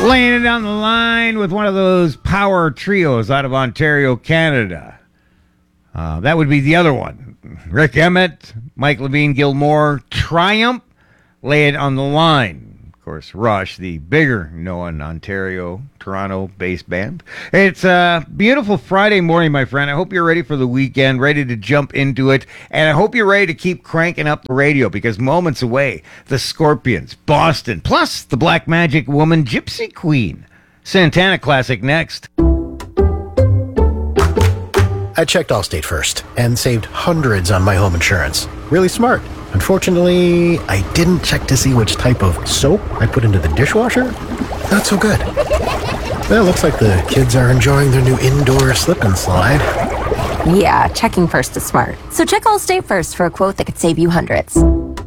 Laying it down the line with one of those power trios out of Ontario, Canada. That would be the other one. Rick Emmett, Mike Levine, Gilmore, Triumph, Lay It on the Line. Of course, Rush, the bigger known Ontario, Toronto-based band. It's a beautiful Friday morning, my friend. I hope you're ready for the weekend, ready to jump into it, and I hope you're ready to keep cranking up the radio because moments away, the Scorpions, Boston, plus the Black Magic Woman, Gypsy Queen. Santana Classic next. I checked Allstate first and saved hundreds on my home insurance. Really smart. Unfortunately, I didn't check to see which type of soap I put into the dishwasher. Not so good. Well, looks like the kids are enjoying their new indoor slip and slide. Yeah, checking first is smart. So check Allstate first for a quote that could save you hundreds.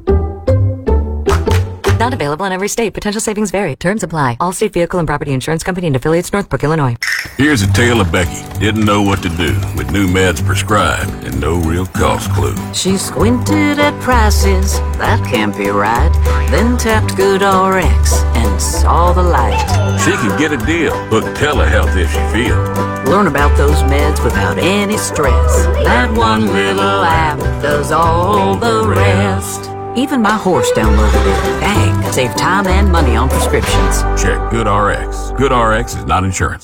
Not available in every state. Potential savings vary. Terms apply. Allstate Vehicle and Property Insurance Company and affiliates, Northbrook, Illinois. Here's a tale of Becky. Didn't know what to do with new meds prescribed and no real cost clue. She squinted at prices, that can't be right. Then tapped GoodRx and saw the light. She can get a deal. Book telehealth if she feels. Learn about those meds without any stress. That one little app does all the rest. Even my horse downloaded it. Dang, save time and money on prescriptions. Check GoodRx. GoodRx is not insurance.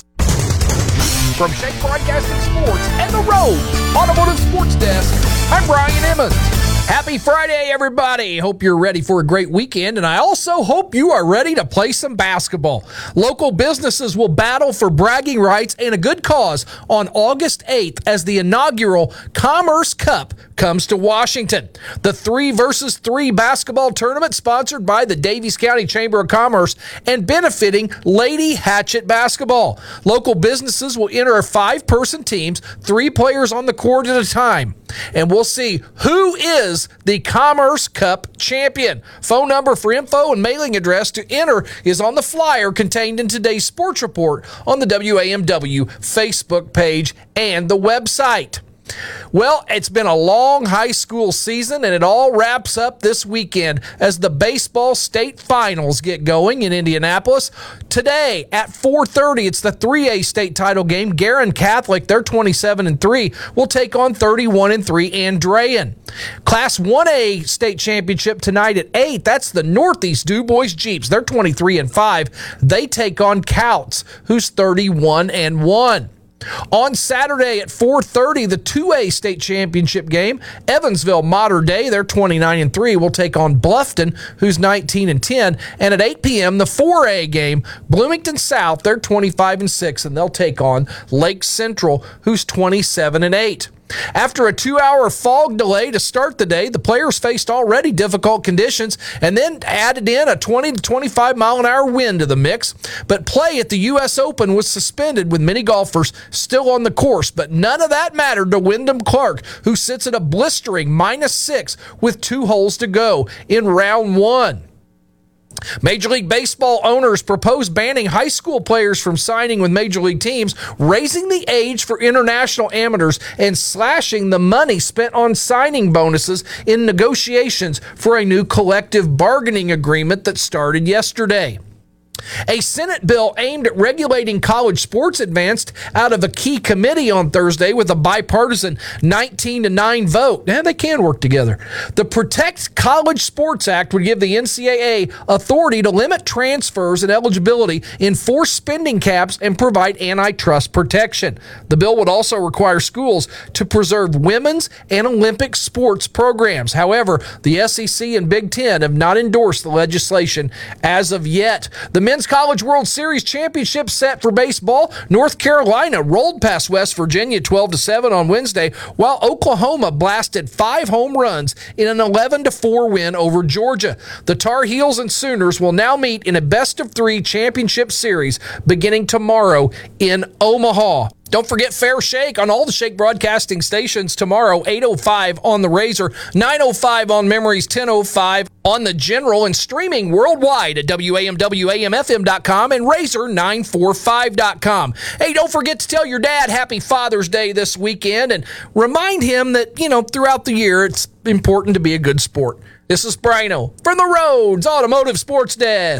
From Shake Broadcasting Sports and the Rhodes Automotive Sports Desk, I'm Brian Emmons. Happy Friday, everybody. Hope you're ready for a great weekend, and I also hope you are ready to play some basketball. Local businesses will battle for bragging rights and a good cause on August 8th as the inaugural Commerce Cup comes to Washington. The 3-versus-3 basketball tournament sponsored by the Daviess County Chamber of Commerce and benefiting Lady Hatchet Basketball. Local businesses will enter 5-person teams, 3 players on the court at a time, and we'll see who is the Commerce Cup champion. Phone number for info and mailing address to enter is on the flyer contained in today's sports report on the WAMW Facebook page and the website. Well, it's been a long high school season, and it all wraps up this weekend as the baseball state finals get going in Indianapolis. Today at 4:30, it's the 3A state title game. Guerin Catholic, they're 27-3, will take on 31-3 Andrean. Class 1A state championship tonight at 8. That's the Northeast DuBois Jeeps. They're 23-5. They take on Couts, who's 31-1. On Saturday at 4:30, the 2A state championship game, Evansville Mater Dei, they're 29-3, will take on Bluffton, who's 19-10. And at 8 p.m., the 4A game, Bloomington South, they're 25-6, and they'll take on Lake Central, who's 27-8. After a 2-hour fog delay to start the day, the players faced already difficult conditions and then added in a 20 to 25 mile an hour wind to the mix. But play at the U.S. Open was suspended with many golfers still on the course. But none of that mattered to Wyndham Clark, who sits at a blistering -6 with 2 holes to go in round 1. Major League Baseball owners propose banning high school players from signing with Major League teams, raising the age for international amateurs, and slashing the money spent on signing bonuses in negotiations for a new collective bargaining agreement that started yesterday. A Senate bill aimed at regulating college sports advanced out of a key committee on Thursday with a bipartisan 19-9 vote. Now, they can work together. The Protect College Sports Act would give the NCAA authority to limit transfers and eligibility, enforce spending caps, and provide antitrust protection. The bill would also require schools to preserve women's and Olympic sports programs. However, the SEC and Big Ten have not endorsed the legislation as of yet. The Men's College World Series Championship set for baseball. North Carolina rolled past West Virginia 12-7 on Wednesday, while Oklahoma blasted 5 home runs in an 11-4 win over Georgia. The Tar Heels and Sooners will now meet in a best-of-3 championship series beginning tomorrow in Omaha. Don't forget Fair Shake on all the Shake broadcasting stations tomorrow, 8:05 on the Razor, 9:05 on Memories, 10:05 on the General, and streaming worldwide at WAMWAMFM.com and Razor945.com. Hey, don't forget to tell your dad Happy Father's Day this weekend and remind him that, throughout the year it's important to be a good sport. This is Brino from the Rhodes Automotive Sports Desk.